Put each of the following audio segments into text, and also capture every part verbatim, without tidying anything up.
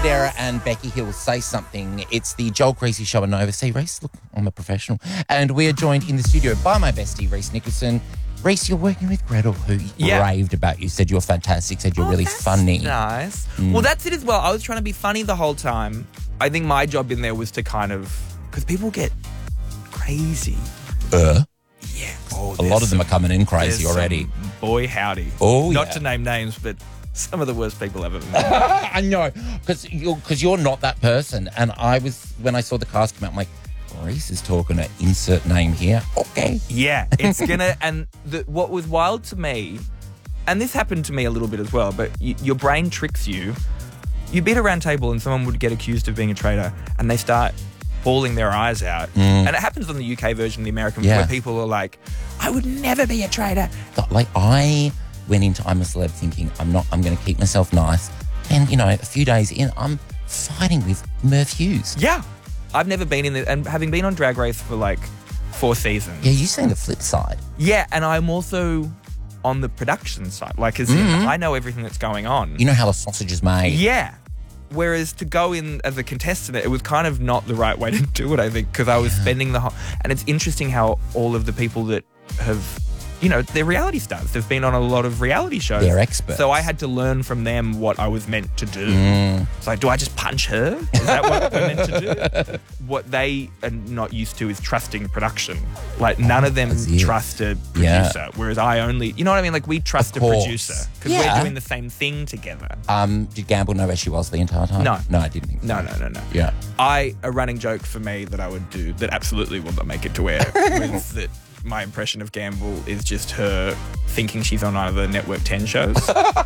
Fodera and Becky Hill Say Something. It's the Joel Creasy Show on Nova. See, Reese, look, I'm a professional. And we are joined in the studio by my bestie, Reese Nicholson. Reese, you're working with Gretel, who yeah. raved about you, said you're fantastic, said you're oh, really that's funny. Nice. Mm. Well, that's it as well. I was trying to be funny the whole time. I think my job in there was to kind of, because people get crazy. Uh? Yeah. Oh, a lot of them some, are coming in crazy already. Boy, howdy. Oh, Not yeah. to name names, but some of the worst people I've ever met. I know, because you're, cause you're not that person. And I was, when I saw the cast come out, I'm like, Reese is talking to insert name here. Okay. Yeah, it's gonna, and the, what was wild to me, and this happened to me a little bit as well, but y- your brain tricks you. You beat a round table and someone would get accused of being a traitor and they start bawling their eyes out. Mm. And it happens on the U K version, the American, yeah. where people are like, I would never be a traitor. Like, I went into I'm a Celeb thinking I'm not, I'm going to keep myself nice. And, you know, a few days in, I'm fighting with Murph Hughes. Yeah. I've never been in it, and having been on Drag Race for like four seasons. Yeah, you've seen the flip side. Yeah, and I'm also on the production side. Like, as Mm-hmm. in, I know everything that's going on. You know how the sausage is made. Yeah. Whereas to go in as a contestant, it was kind of not the right way to do it, I think, because I was spending the whole... And it's interesting how all of the people that have... You know, they're reality stars. They've been on a lot of reality shows. They're experts. So I had to learn from them what I was meant to do. Mm. It's like, do I just punch her? Is that what we're meant to do? What they are not used to is trusting production. Like, none of them As if. trust a producer. Yeah. Whereas I only... You know what I mean? Like, we trust Of a course. producer. Because Yeah. we're doing the same thing together. Um, did Gamble know where she was the entire time? No. No, I didn't think so. No, no, no, no. Yeah. I a running joke for me that I would do that absolutely will not make it to air was that my impression of Gamble is just her thinking she's on one of the Network ten shows.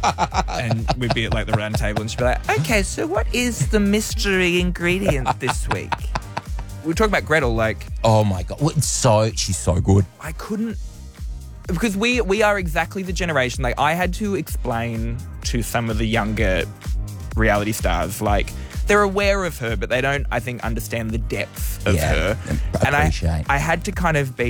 And we'd be at like the round table and she'd be like, okay, so what is the mystery ingredient this week? We were talking about Gretel, like... Oh, my God. Well, it's so, she's so good. I couldn't... Because we we are exactly the generation, like I had to explain to some of the younger reality stars, like... They're aware of her, but they don't, I think, understand the depth of Yeah, her. appreciate. And I, I had to kind of be